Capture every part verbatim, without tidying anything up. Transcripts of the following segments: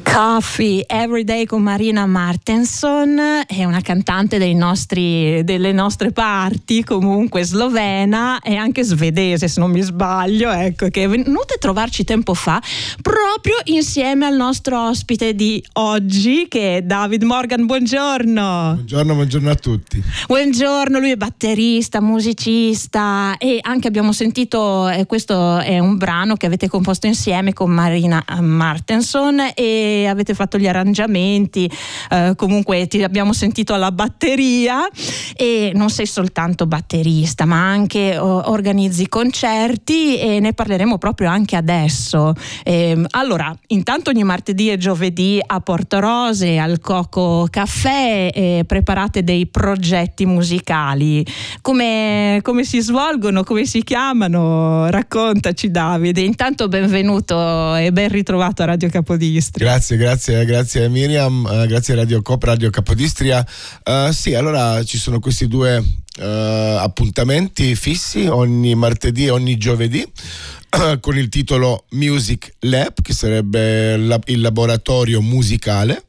Coffee Everyday con Marina Martenson, è una cantante dei nostri, delle nostre parti, comunque slovena e anche svedese se non mi sbaglio, ecco, che è venuta a trovarci tempo fa proprio insieme al nostro ospite di oggi, che è David Morgan. Buongiorno. Buongiorno, buongiorno a tutti. Buongiorno, lui è batterista, musicista e anche abbiamo sentito, eh, questo è un brano che avete composto insieme con Marina Martenson e avete fatto gli arrangiamenti, eh, comunque ti abbiamo sentito alla batteria e non sei soltanto batterista ma anche oh, organizzi concerti e ne parleremo proprio anche adesso. Eh, allora, intanto ogni martedì e giovedì a Portorose al Coco Caffè eh, preparate dei progetti musicali. Come, come si svolgono, come si chiamano? Raccontaci, Davide. Intanto benvenuto e ben ritrovato a Radio Capodistria. Grazie, grazie, grazie a Miriam, uh, grazie a Radio Cop, Radio Capodistria. Uh, sì, allora ci sono questi due uh, appuntamenti fissi ogni martedì e ogni giovedì uh, con il titolo Music Lab, che sarebbe la, il laboratorio musicale.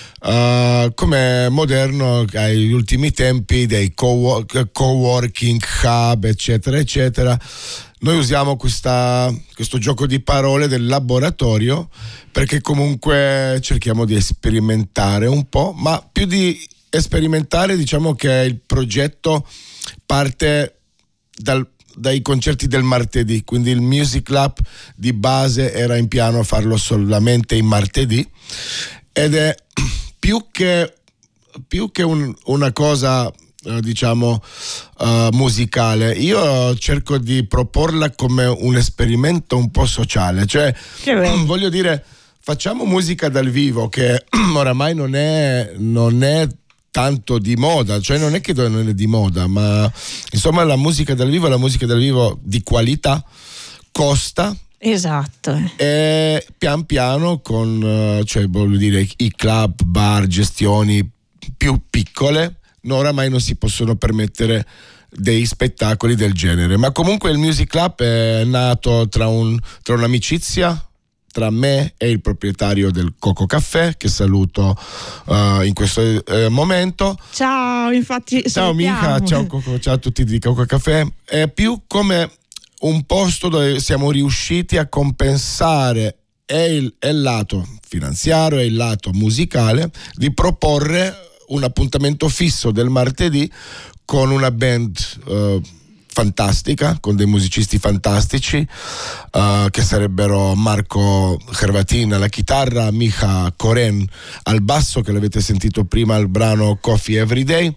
Uh, come moderno agli ultimi tempi dei co-work, co-working hub eccetera eccetera. Noi usiamo questa, questo gioco di parole del laboratorio perché comunque cerchiamo di sperimentare un po', ma più di sperimentare diciamo che il progetto parte dal dai concerti del martedì, quindi il Music Lab di base era in piano farlo solamente il martedì ed è più che più che un, una cosa eh, diciamo uh, musicale, io cerco di proporla come un esperimento un po' sociale, cioè voglio dire, facciamo musica dal vivo che oramai non è non è tanto di moda, cioè non è che non è di moda, ma insomma la musica dal vivo è la musica dal vivo di qualità, costa. Esatto. E pian piano con, cioè voglio dire, i club, bar, gestioni più piccole, no, oramai non si possono permettere dei spettacoli del genere. Ma comunque il Music Club è nato tra, un, tra un'amicizia tra me e il proprietario del Coco Caffè, che saluto uh, in questo uh, momento. Ciao, infatti. Ciao Mica, ciao Coco, ciao a tutti di Coco Caffè. È più come un posto dove siamo riusciti a compensare e il, e il lato finanziario e il lato musicale di proporre un appuntamento fisso del martedì con una band uh, fantastica, con dei musicisti fantastici uh, che sarebbero Marco Hervatin alla chitarra, Micha Koren al basso, che l'avete sentito prima al brano Coffee Everyday.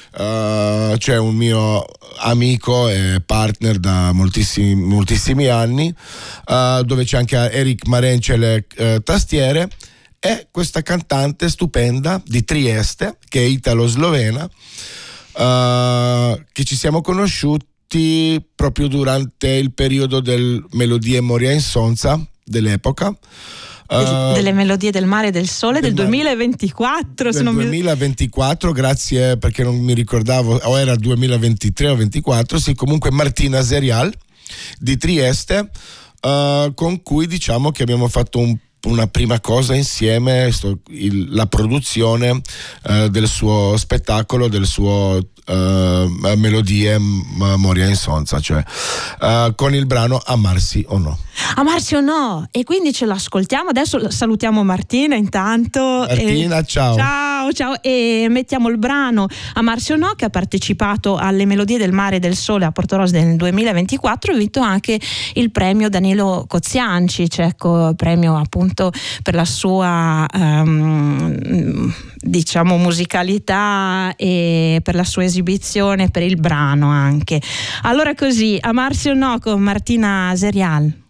Uh, c'è un mio amico e partner da moltissimi, moltissimi anni, uh, dove c'è anche Eric Marenci alle uh, tastiere, e questa cantante stupenda di Trieste che è italo-slovena, uh, che ci siamo conosciuti proprio durante il periodo del Melodie Moria in Sonza dell'epoca. Uh, delle Melodie del Mare e del Sole del, del duemilaventiquattro, del se non duemilaventiquattro, mi... grazie, perché non mi ricordavo, o era duemilaventitré o ventiquattro, sì, comunque Martina Zerial di Trieste, uh, con cui diciamo che abbiamo fatto un una prima cosa insieme, sto, il, la produzione uh, del suo spettacolo, del suo uh, Melodie Moria in Sonza, cioè uh, con il brano Amarsi o no. Amarsi o no, e quindi ce l'ascoltiamo. Adesso salutiamo Martina intanto. Martina, e... ciao. Ciao, ciao, e mettiamo il brano Amarsi o no, che ha partecipato alle Melodie del Mare e del Sole a Portorose nel duemilaventiquattro e vinto anche il premio Danilo Cozianci, cioè ecco, premio appunto per la sua um, diciamo musicalità e per la sua esibizione, per il brano anche. Allora così, Amarsi o no con Martina Zerial.